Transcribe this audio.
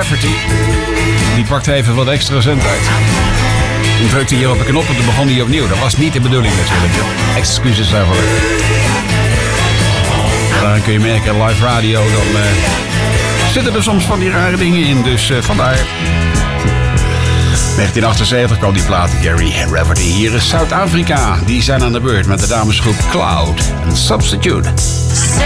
Rafferty. Die pakte even wat extra cent uit. En drukte hier op de knop en toen begon hij opnieuw. Dat was niet de bedoeling natuurlijk. Excuses daarvoor. Maar dan kun je merken, live radio, dan zitten er soms van die rare dingen in. Dus vandaar. 1978 kwam die plaat, Gary Rafferty. Hier is Zuid-Afrika. Die zijn aan de beurt met de damesgroep Cloud en Substitute.